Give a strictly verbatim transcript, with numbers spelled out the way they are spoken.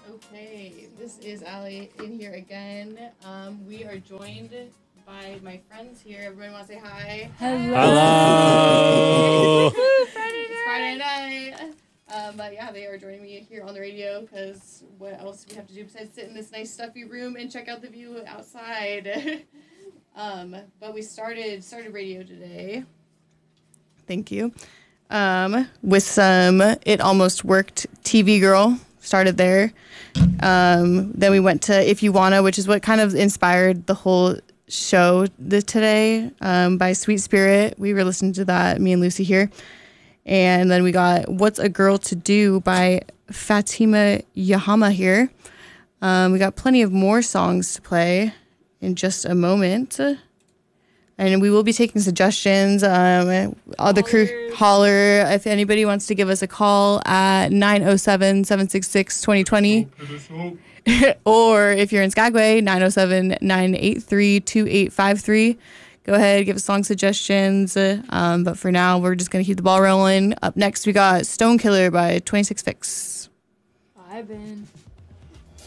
Okay, this is Allie in here again. Um, we are joined by my friends here. Everybody want to say hi? Hello. Hello. It's Friday night. Um, but yeah, they are joining me here on the radio because what else do we have to do besides sit in this nice stuffy room and check out the view outside? um, but we started started radio today. Thank you. Um, with some It Almost Worked T V Girl. Started there. Um, then we went to If You Wanna, which is what kind of inspired the whole show the, today, um, by Sweet Spirit. We were listening to that, me and Lucy here. And then we got What's a Girl to Do by Fatima Yahama here. Um, we got plenty of more songs to play in just a moment. And we will be taking suggestions. Um, all the crew, holler. If anybody wants to give us a call at nine oh seven, seven six six, two oh two oh. Or if you're in Skagway, nine oh seven, nine eight three, two eight five three. Go ahead, give us song suggestions. Um, but for now, we're just going to keep the ball rolling. Up next, we got Stone Killer by twenty-six Fix. Vibin'.